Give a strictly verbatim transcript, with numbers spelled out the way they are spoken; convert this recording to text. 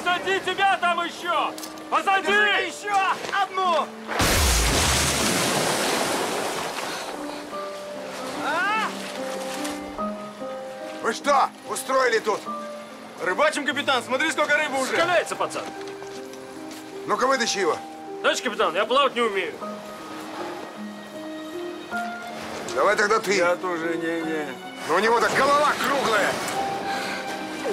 Посади тебя там еще! Посади! Еще одну! А? Вы что, устроили тут? Рыбачим, капитан, смотри, сколько рыбы уже. Скаляется, пацан. Ну-ка, вытащи его. Знаешь, капитан, я плавать не умею. Давай тогда ты. Я тоже не-не. Но у него так голова круглая.